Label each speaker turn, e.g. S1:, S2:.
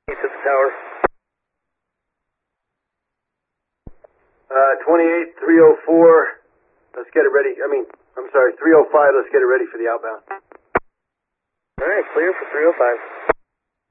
S1: East at the tower.
S2: 28304, let's get it ready. I'm sorry, 305, let's get it ready for the outbound.
S1: Alright, clear for 305.